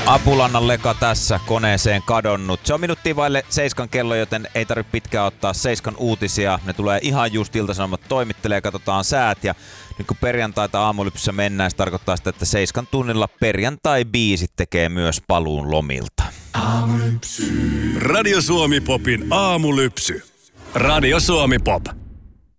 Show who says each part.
Speaker 1: Apulannan Leka tässä, koneeseen kadonnut. Se on minuuttia vaille 7 kello, joten ei tarvitse pitkään ottaa 7 uutisia. Ne tulee ihan just Ilta-Sanomat toimittelee, katsotaan säät. Ja nyt kun perjantaita Aamulypsyssä mennään, se tarkoittaa sitä, että 7 tunnilla perjantai-biisit tekee myös paluun lomilta.
Speaker 2: Aamulypsy. Radio Suomi Popin aamulypsy. Radio Suomi Pop.